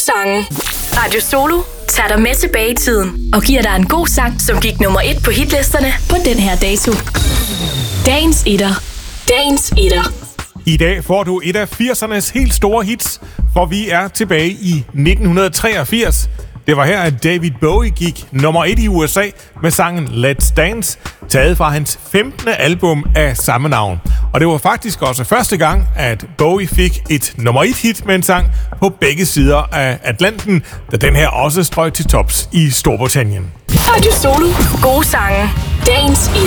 sange. Radio Solo tager dig med tilbage i tiden og giver dig en god sang, som gik nummer 1 på hitlisterne på den her dato. Dagens etter. Dagens etter. I dag får du et af 80'ernes helt store hits, for vi er tilbage i 1983. Det var her, at David Bowie gik nummer 1 i USA med sangen Let's Dance, taget fra hans 15. album af samme navn. Og det var faktisk også første gang, at Bowie fik et nummer 1 hit med en sang på begge sider af Atlanten, da den her også strøg til tops i Storbritannien. Radio Solo. Gode sange. Dagens etter.